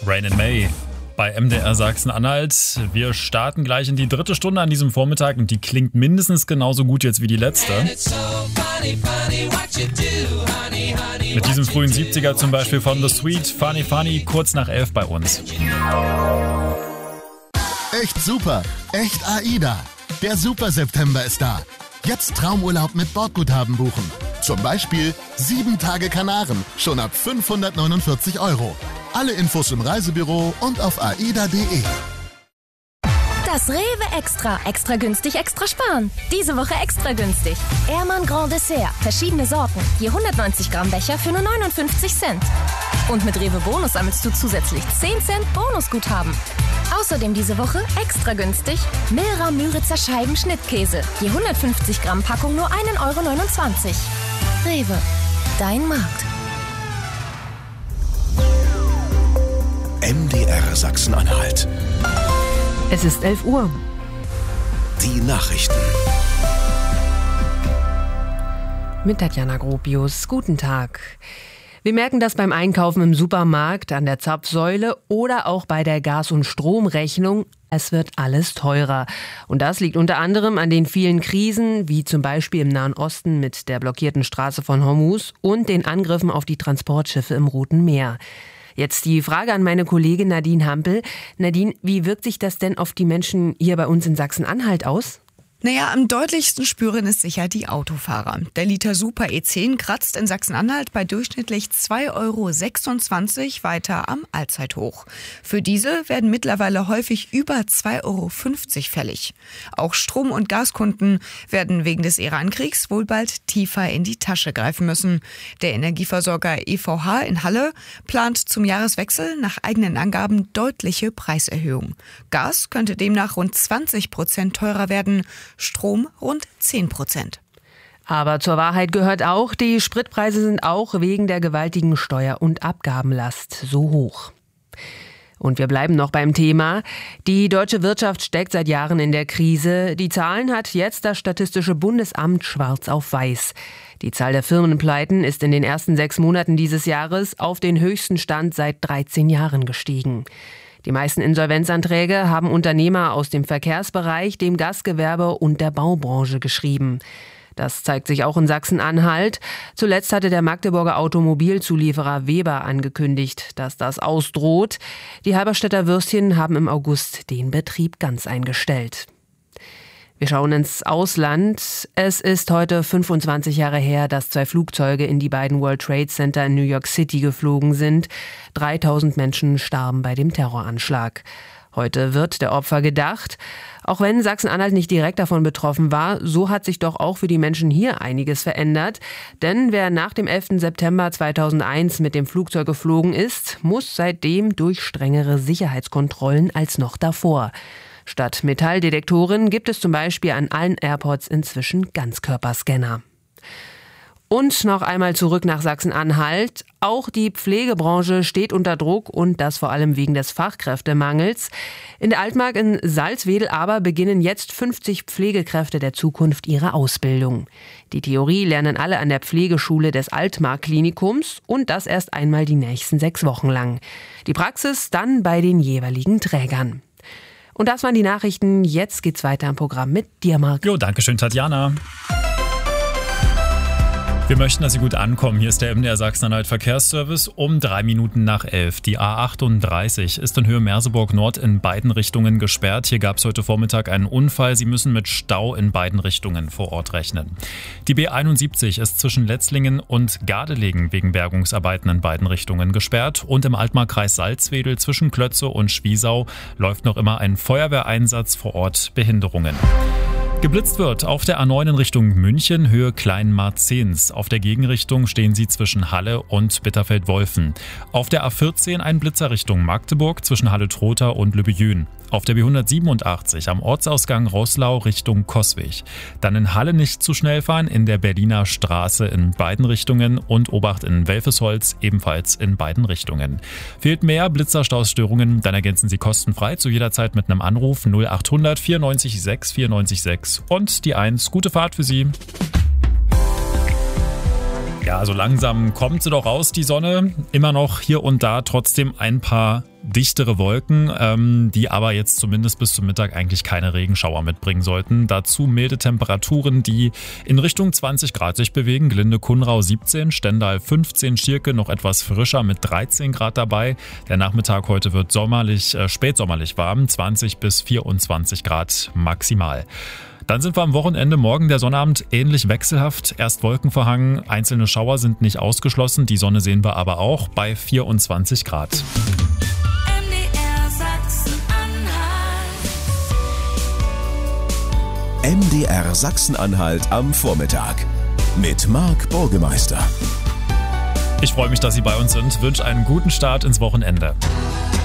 Rain in May bei MDR Sachsen-Anhalt. Wir starten gleich in die 3. Stunde an diesem Vormittag und die klingt mindestens genauso gut jetzt wie die letzte. Mit diesem frühen 70er zum Beispiel von The Sweet, Funny Funny, kurz nach 11 bei uns. Echt super, echt AIDA. Der Super September ist da. Jetzt Traumurlaub mit Bordguthaben buchen. Zum Beispiel 7 Tage Kanaren, schon ab 549 €. Alle Infos im Reisebüro und auf aida.de. Das Rewe Extra. Extra günstig, extra sparen. Diese Woche extra günstig. Ehrmann Grand Dessert. Verschiedene Sorten. Je 190 Gramm Becher für nur 59 Cent. Und mit Rewe Bonus sammelst du zusätzlich 10 Cent Bonusguthaben. Außerdem diese Woche extra günstig Milra Müritzer Scheiben Schnittkäse. Je 150 Gramm Packung nur 1,29 €. Rewe. Dein Markt. MDR Sachsen-Anhalt. Es ist 11 Uhr. Die Nachrichten. Mit Tatjana Gropius. Guten Tag. Wir merken das beim Einkaufen im Supermarkt, an der Zapfsäule oder auch bei der Gas- und Stromrechnung. Es wird alles teurer. Und das liegt unter anderem an den vielen Krisen, wie zum Beispiel im Nahen Osten mit der blockierten Straße von Hormuz und den Angriffen auf die Transportschiffe im Roten Meer. Jetzt die Frage an meine Kollegin Nadine Hampel. Nadine, wie wirkt sich das denn auf die Menschen hier bei uns in Sachsen-Anhalt aus? Naja, am deutlichsten spüren es sicher die Autofahrer. Der Liter Super E10 kratzt in Sachsen-Anhalt bei durchschnittlich 2,26 € weiter am Allzeithoch. Für Diesel werden mittlerweile häufig über 2,50 € fällig. Auch Strom- und Gaskunden werden wegen des Iran-Kriegs wohl bald tiefer in die Tasche greifen müssen. Der Energieversorger EVH in Halle plant zum Jahreswechsel nach eigenen Angaben deutliche Preiserhöhungen. Gas könnte demnach rund 20% teurer werden, Strom rund 10%. Aber zur Wahrheit gehört auch, die Spritpreise sind auch wegen der gewaltigen Steuer- und Abgabenlast so hoch. Und wir bleiben noch beim Thema. Die deutsche Wirtschaft steckt seit Jahren in der Krise. Die Zahlen hat jetzt das Statistische Bundesamt schwarz auf weiß. Die Zahl der Firmenpleiten ist in den ersten 6 Monaten dieses Jahres auf den höchsten Stand seit 13 Jahren gestiegen. Die meisten Insolvenzanträge haben Unternehmer aus dem Verkehrsbereich, dem Gastgewerbe und der Baubranche geschrieben. Das zeigt sich auch in Sachsen-Anhalt. Zuletzt hatte der Magdeburger Automobilzulieferer Weber angekündigt, dass das ausdroht. Die Halberstädter Würstchen haben im August den Betrieb ganz eingestellt. Wir schauen ins Ausland. Es ist heute 25 Jahre her, dass 2 Flugzeuge in die beiden World Trade Center in New York City geflogen sind. 3000 Menschen starben bei dem Terroranschlag. Heute wird der Opfer gedacht. Auch wenn Sachsen-Anhalt nicht direkt davon betroffen war, so hat sich doch auch für die Menschen hier einiges verändert. Denn wer nach dem 11. September 2001 mit dem Flugzeug geflogen ist, muss seitdem durch strengere Sicherheitskontrollen als noch davor. Statt Metalldetektoren gibt es zum Beispiel an allen Airports inzwischen Ganzkörperscanner. Und noch einmal zurück nach Sachsen-Anhalt. Auch die Pflegebranche steht unter Druck und das vor allem wegen des Fachkräftemangels. In der Altmark in Salzwedel aber beginnen jetzt 50 Pflegekräfte der Zukunft ihre Ausbildung. Die Theorie lernen alle an der Pflegeschule des Altmark-Klinikums und das erst einmal die nächsten 6 Wochen lang. Die Praxis dann bei den jeweiligen Trägern. Und das waren die Nachrichten. Jetzt geht's weiter im Programm mit dir, Marc. Jo, danke schön, Tatjana. Wir möchten, dass Sie gut ankommen. Hier ist der MDR Sachsen-Anhalt Verkehrsservice um 3 Minuten nach 11. Die A38 ist in Höhe Merseburg Nord in beiden Richtungen gesperrt. Hier gab es heute Vormittag einen Unfall. Sie müssen mit Stau in beiden Richtungen vor Ort rechnen. Die B71 ist zwischen Letzlingen und Gardelegen wegen Bergungsarbeiten in beiden Richtungen gesperrt. Und im Altmarkkreis Salzwedel zwischen Klötze und Schwiesau läuft noch immer ein Feuerwehreinsatz, vor Ort Behinderungen. Geblitzt wird auf der A9 in Richtung München, Höhe Kleinmarzens. Auf der Gegenrichtung stehen Sie zwischen Halle und Bitterfeld-Wolfen. Auf der A14 ein Blitzer Richtung Magdeburg zwischen Halle-Trotha und Lübbejün. Auf der B187 am Ortsausgang Roßlau Richtung Coswig. Dann in Halle nicht zu schnell fahren, in der Berliner Straße in beiden Richtungen und Obacht in Welfesholz ebenfalls in beiden Richtungen. Fehlt mehr Blitzerstausstörungen, dann ergänzen Sie kostenfrei zu jeder Zeit mit einem Anruf 0800 94 6 94 6 und die 1. Gute Fahrt für Sie. Ja, so langsam kommt sie doch raus, die Sonne. Immer noch hier und da trotzdem ein paar dichtere Wolken, die aber jetzt zumindest bis zum Mittag eigentlich keine Regenschauer mitbringen sollten. Dazu milde Temperaturen, die in Richtung 20 Grad sich bewegen. Glinde-Kuhnrau 17, Stendal 15, Schierke noch etwas frischer mit 13 Grad dabei. Der Nachmittag heute wird spätsommerlich warm, 20 bis 24 Grad maximal. Dann sind wir am Wochenende, morgen der Sonnabend ähnlich wechselhaft. Erst wolkenverhangen, einzelne Schauer sind nicht ausgeschlossen. Die Sonne sehen wir aber auch bei 24 Grad. MDR Sachsen-Anhalt am Vormittag mit Marc Burgemeister. Ich freue mich, dass Sie bei uns sind. Wünsche einen guten Start ins Wochenende.